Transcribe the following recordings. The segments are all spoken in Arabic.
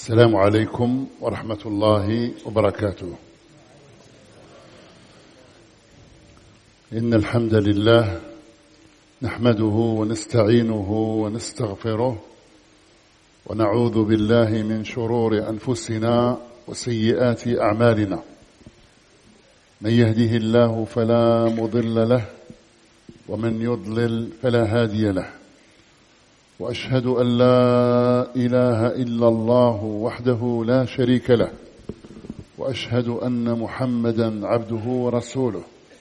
السلام عليكم ورحمة الله وبركاته. إن الحمد لله نحمده ونستعينه ونستغفره ونعوذ بالله من شرور أنفسنا وسيئات أعمالنا. من يهده الله فلا مضل له ومن يضلل فلا هادي له، وأشهد أن لا إله إلا الله وحده لا شريك له، وأشهد أن محمدا عبده ورسوله.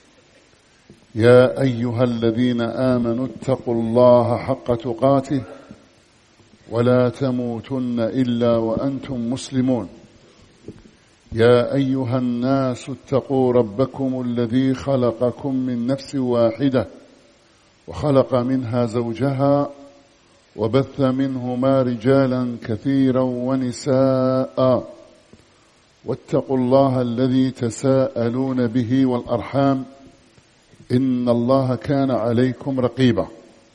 يا أيها الذين آمنوا اتقوا الله حق تقاته ولا تموتن إلا وأنتم مسلمون. يا أيها الناس اتقوا ربكم الذي خلقكم من نفس واحدة وخلق منها زوجها وبث منهما رجالا كثيرا ونساء، واتقوا الله الذي تساءلون به والأرحام إن الله كان عليكم رقيبا.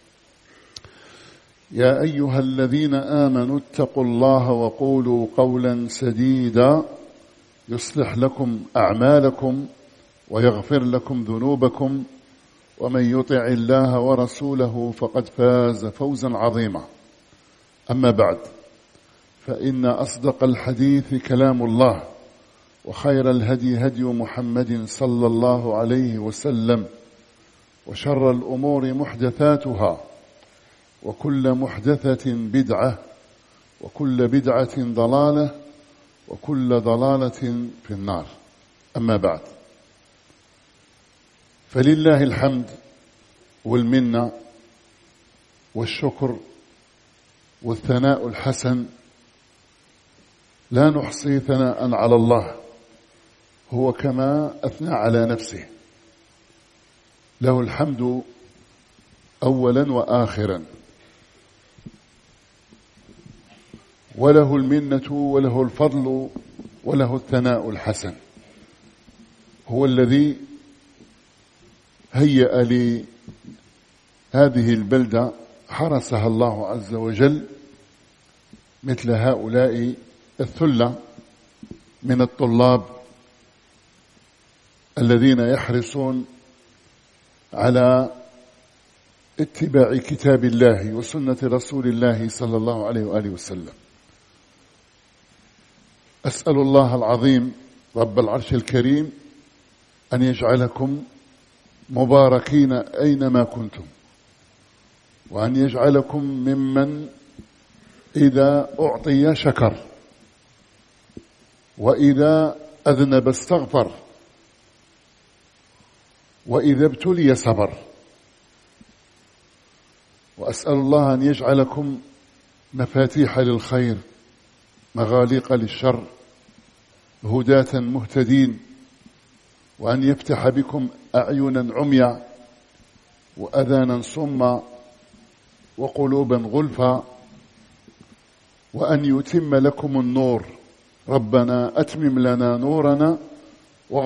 يا أيها الذين آمنوا اتقوا الله وقولوا قولا سديدا يصلح لكم أعمالكم ويغفر لكم ذنوبكم، ومن يطع الله ورسوله فقد فاز فوزا عظيما. أما بعد، فإن أصدق الحديث كلام الله، وخير الهدي هدي محمد صلى الله عليه وسلم، وشر الأمور محدثاتها، وكل محدثة بدعة، وكل بدعة ضلالة، وكل ضلالة في النار. أما بعد، فلله الحمد والمنة والشكر والثناء الحسن، لا نحصي ثناء على الله، هو كما أثنى على نفسه. له الحمد أولا وآخرا، وله المنة وله الفضل وله الثناء الحسن. هو الذي هيأ لهذه البلدة، حرسها الله عز وجل، مثل هؤلاء الثلة من الطلاب الذين يحرصون على اتباع كتاب الله وسنة رسول الله صلى الله عليه وآله وسلم. أسأل الله العظيم رب العرش الكريم أن يجعلكم مباركين أينما كنتم، وأن يجعلكم ممن إذا أعطي شكر، وإذا أذنب استغفر، وإذا ابتلي صبر. وأسأل الله أن يجعلكم مفاتيح للخير، مغاليق للشر، هداة مهتدين، وأن يفتح بكم أعينا عميا وأذانا صما وقلوبا غلفا، وأن يتم لكم النور. ربنا أتمم لنا نورنا